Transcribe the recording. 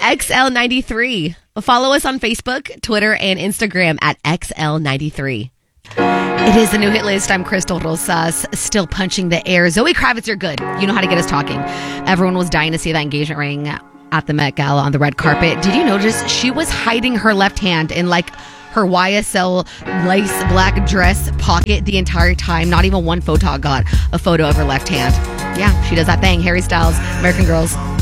XL93. Follow us on Facebook, Twitter, and Instagram at XL93. It is the new hit list. I'm Crystal Rosas, still punching the air. Zoe Kravitz, you're good. You know how to get us talking. Everyone was dying to see that engagement ring at the Met Gala on the red carpet. Did you notice she was hiding her left hand in like her YSL lace black dress pocket the entire time? Not even one photog got a photo of her left hand. Yeah, she does that thing. Harry Styles, American Girls.